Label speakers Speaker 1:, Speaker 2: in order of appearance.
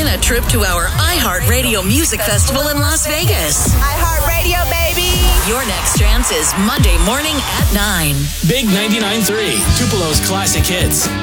Speaker 1: win a trip to our iHeartRadio Music Festival in Las Vegas.
Speaker 2: iHeartRadio, baby.
Speaker 1: Your next chance is Monday morning at 9.
Speaker 3: Big 99.3, Tupelo's classic hits.